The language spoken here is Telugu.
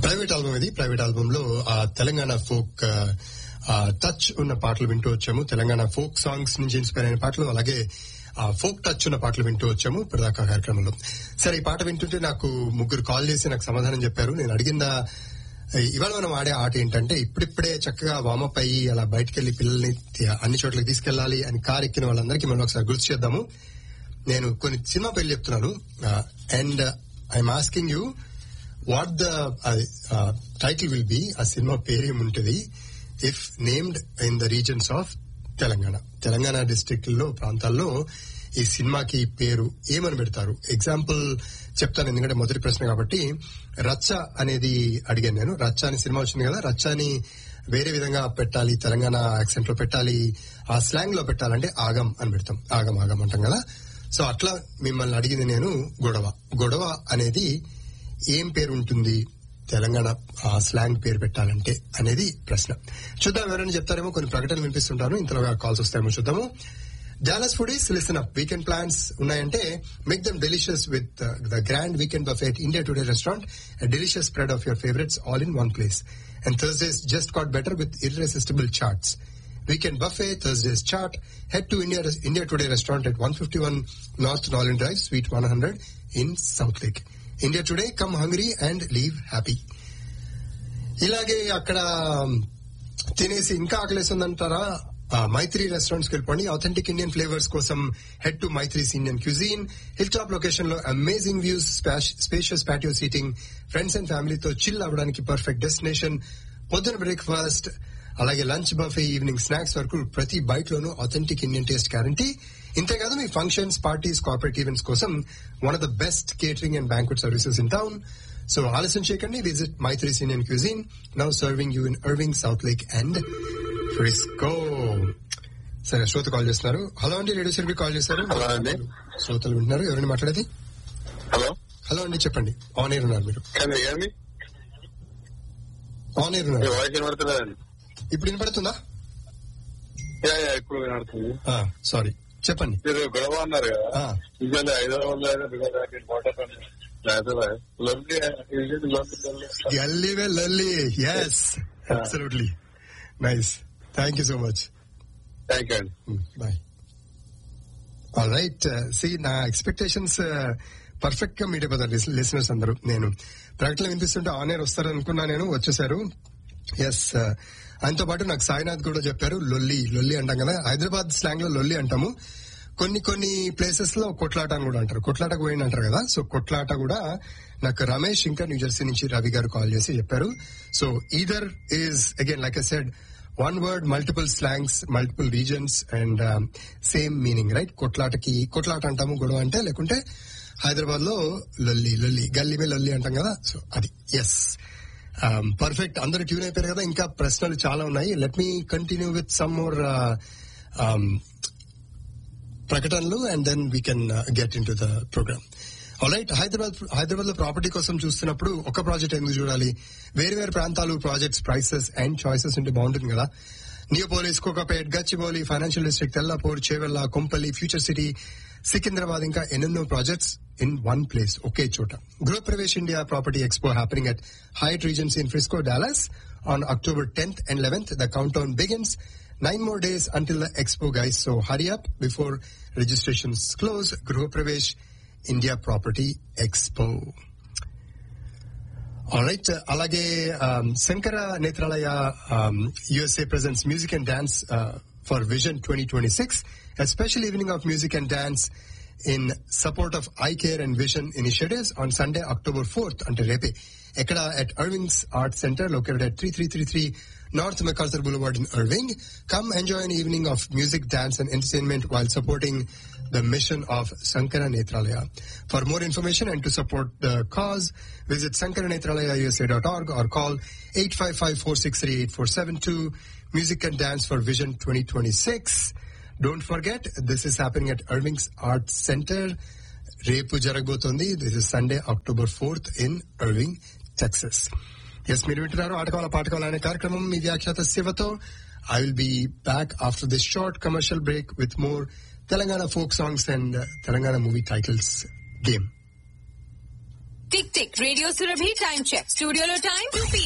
ప్రైవేట్ ఆల్బమ్ ఇది. ప్రైవేట్ ఆల్బమ్ లో తెలంగాణ ఫోక్ టచ్ ఉన్న పాటలు వింటూ వచ్చాము. తెలంగాణ ఫోక్ సాంగ్స్ నుంచి ఇన్స్పైర్ అయిన పాటలు, అలాగే ఫోక్ టచ్ ఉన్న పాటలు వింటూ వచ్చాము ప్రదాకా కార్యక్రమంలో. సరే, ఈ పాట వింటుంటే నాకు ముగ్గురు కాల్ చేసి నాకు సమాధానం చెప్పారు. నేను అడిగిందా ఇవాళ మనం ఆడే ఆట ఏంటంటే, ఇప్పుడిప్పుడే చక్కగా వామప్ అయ్యి అలా బయటకెళ్లి పిల్లల్ని అన్ని చోట్లకి తీసుకెళ్లాలి అని కార్ ఎక్కిన వాళ్ళందరికీ మనం ఒకసారి గుర్తు చేద్దాము. నేను కొన్ని సినిమా పేర్లు చెప్తున్నాను, and I'm asking you what the title will be. ఆ cinema పేరేముంటది if named in the reasons of Telangana. Telangana district లో ప్రాంతాల్లో ఈ సినిమాకి పేరు ఏమని పెడతారు? ఎగ్జాంపుల్ చెప్తాను, ఎందుకంటే మొదటి ప్రశ్న కాబట్టి. రచ్చ అనేది అడిగాను నేను. రచ్చ అనే సినిమా వచ్చింది కదా, రచ్చని వేరే విధంగా పెట్టాలి, తెలంగాణ యాక్సెంట్ లో పెట్టాలి, ఆ స్లాంగ్ లో పెట్టాలంటే ఆగం అని పెడతాం. ఆగం ఆగం అంటాం కదా. సో అట్లా మిమ్మల్ని అడిగింది నేను గొడవ. గొడవ అనేది ఏం పేరు ఉంటుంది తెలంగాణ స్లాంగ్ పేరు పెట్టాలంటే అనేది ప్రశ్న. చూద్దాం ఎవరైనా చెప్తారేమో. కొన్ని ప్రకటనలు వినిపిస్తుంటాను, ఇంతలోగా కాల్స్ వస్తాయేమో చూద్దాము. Dallas foodies listen up. Weekend plans ఉన్నాయంటే make them delicious with the grand weekend buffet at India Today restaurant. A delicious spread of your favorites all in one place. And Thursdays just got better with irresistible charts. Weekend buffet, Thursday's chart. Head to India Today restaurant at 151 North Nolan Drive, Suite 100 in South Lake. India Today, come hungry and leave happy. ఇలాగే అక్కడ తినేసి ఇంకా ఆకలేస్తుందంటారా, మైత్రి రెస్టారెంట్స్ కి వెళ్ళిపోండి. ఆథెంటిక్ ఇండియన్ ఫ్లేవర్స్ కోసం head to Maitri's Indian cuisine. Hill top location లో amazing views, spacious patio seating, friends and ఫ్యామిలీతో చిల్ అవ్వడానికి పర్ఫెక్ట్ డెస్టినేషన్. పొద్దున బ్రేక్ఫాస్ట్, అలాగే లంచ్ బఫే, ఈవినింగ్ స్నాక్స్ వరకు ప్రతి బైట్ లోనూ ఆథెంటిక్ ఇండియన్ టేస్ట్ గ్యారంటీ. ఇంతేకాదు మీ ఫంక్షన్స్, పార్టీస్, కార్పొరేట్ ఈవెంట్స్ కోసం one of the best catering and banquet services in town. So ఆలస్యం చేయకండి, visit Maitri's Indian cuisine, now serving you in Irving, south lake and Frisco. సరే, శ్రోత కాల్ చేస్తున్నారు. హలో అండి, రేడియో సర్వీ కాల్ చేశారు. శ్రోతలు వింటున్నారు. ఎవరైనా మాట్లాడేది? హలో హలో అండి, చెప్పండి. ఆన్ ఎయిర్ ఉన్నారు మీరు. ఆన్ ఎయిర్ ఉన్నారు. ఇప్పుడు వినపడుతుందా? ఇప్పుడు వినపడుతుంది. సారీ, చెప్పండి. మీరు గొడవ అన్నారు కదా, గల్లీ వే Lalli. Yes, absolutely nice. Thank you so much. Thank you అండి. బాయ్. All right. సి, నా ఎక్స్పెక్టేషన్స్ పర్ఫెక్ట్ గా మీట్ అయిపోతారు లిసనర్స్ అందరూ. నేను ప్రకటన వినిపిస్తుంటే ఆన్ ఎయిర్ వస్తారు అనుకున్నా, నేను వచ్చేసారు. ఎస్, ఆయనతో పాటు నాకు సాయినాథ్ కూడా చెప్పారు లొల్లి. లొల్లి అంటాం కదా, హైదరాబాద్ స్లాంగ్ లో లొల్లి అంటాము. కొన్ని ప్లేసెస్ లో కొట్లాట అని కూడా అంటారు. కొట్లాటకు పోయింది అంటారు కదా. సో కొట్లాట కూడా నాకు రమేష్, ఇంకా న్యూజెర్సీ నుంచి రవి గారు కాల్ చేసి చెప్పారు. So either is again like I said, one word, multiple slangs, multiple reasons and same meaning, right? కొట్లాటకి కొట్లాట అంటాము గొడవ అంటే, లేకుంటే హైదరాబాద్ లో లొల్లి, లొల్లి గల్లీ మే లొల్లి అంటాం కదా. సో అది. Yes, perfect. అందరూ ట్యూన్ అయిపోయారు కదా. ఇంకా ప్రశ్నలు చాలా ఉన్నాయి. Let me continue with some more ప్రకటనలు and then we can get in to the programme. Alright. Hyderabad లో ప్రాపర్టీ కోసం చూస్తున్నప్పుడు ఒక ప్రాజెక్ట్ ఎందుకు చూడాలి? వేరు ప్రాంతాలు, ప్రాజెక్ట్స్, ప్రైసెస్ అండ్ చాయిసెస్ ఉంటే బాగుంటుంది కదా. Neopolis, Kokapet, Gachibowli, financial district, Tellapur, Chevella, Kompally, future city, Secunderabad, ఇంకా ఎన్నెన్నో ప్రాజెక్ట్స్ in one place, ఒకే చోట. Group Pravesh India Property Expo happening at Hyatt Regency in Frisco, Dallas on October 10th and 11th. The countdown begins. 9 more days until the expo, guys. So hurry up before registrations close. Group Pravesh India Property Expo. Alright. Alage Sankara Netralaya USA presents music and dance for Vision 2026. A special evening of music and dance in support of Eye Care and Vision initiatives on Sunday, October 4th, ante repe. Ekkada at Irving's Art Center, located at 3333 North MacArthur Boulevard in Irving. Come enjoy an evening of music, dance and entertainment while supporting the mission of Sankara Netralaya. For more information and to support the cause, visit sankaranethralayaUSA.org or call 855-463-8472. Music and dance for Vision 2026. Don't forget, this is happening at Irving's Art Center. Repu jaragbotundi. This is Sunday, October 4th in Irving, Texas. Yes, మీరు వింటున్నారు ఆటకాల పాటకాల అనే కార్యక్రమం మీ వ్యాఖ్యాత శివతో. I will be back after this short commercial break with more Telangana folk songs and Telangana movie titles game. Tick tick radio Surabhi time check స్టూడియోలో టైం 2 p.m.